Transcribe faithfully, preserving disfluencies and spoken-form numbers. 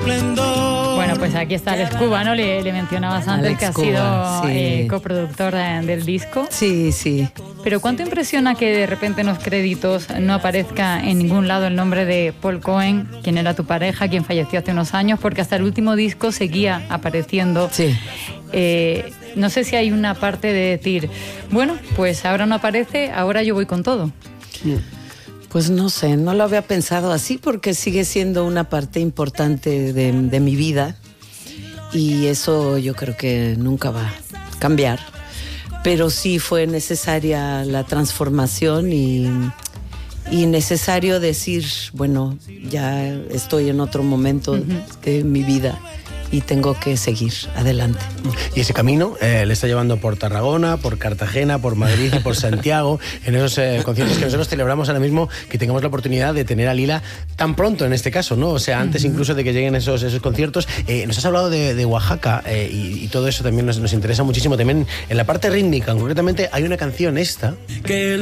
esplendor. Bueno, pues aquí está Alex Cuba, ¿no? Le, le mencionabas antes Alex que ha Cuba, sido sí. eh, coproductor de- del disco. Sí, sí. Pero ¿cuánto impresiona que de repente en los créditos no aparezca en ningún lado el nombre de Paul Cohen, quien era tu pareja, quien falleció hace unos años? Porque hasta el último disco seguía apareciendo. Sí. Eh, no sé si hay una parte de decir, bueno, pues ahora no aparece, ahora yo voy con todo. Pues no sé, no lo había pensado así porque sigue siendo una parte importante de, de mi vida y eso yo creo que nunca va a cambiar. Pero sí fue necesaria la transformación y, y necesario decir, bueno, ya estoy en otro momento uh-huh. de mi vida y tengo que seguir adelante. Y ese camino eh, le está llevando por Tarragona, por Cartagena, por Madrid y por Santiago, en esos eh, conciertos que nosotros celebramos ahora mismo, que tengamos la oportunidad de tener a Lila tan pronto en este caso, ¿no? O sea, antes incluso de que lleguen esos, esos conciertos. Eh, nos has hablado de, de Oaxaca eh, y, y todo eso también nos, nos interesa muchísimo. También en la parte rítmica, concretamente, hay una canción esta. Que